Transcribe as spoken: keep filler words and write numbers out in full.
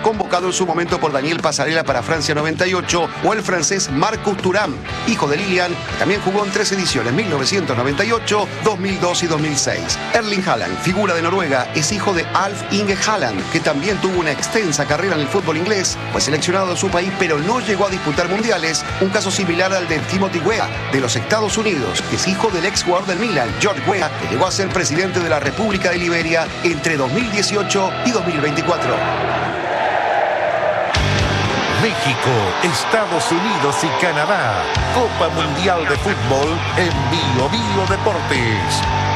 convocado en su momento por Daniel Pasarela para Francia noventa y ocho, o el francés Marcus Thuram, hijo de Lilian, que también jugó en tres ediciones, mil novecientos noventa y ocho, dos mil dos y dos mil seis. Erling Haaland, figura de Noruega, es hijo de Alf Inge Haaland, que también tuvo una extensa carrera en el fútbol inglés, fue seleccionado de su país pero no llegó a disputar mundiales, un caso similar al de Timothy Weah de los Estados Unidos, que es hijo del ex jugador del Milan, George Weah, que llegó a ser presidente de la República de Liberia entre dos mil dieciocho y dos mil veinticuatro. México, Estados Unidos y Canadá. Copa Mundial de Fútbol en Bio Bio Deportes.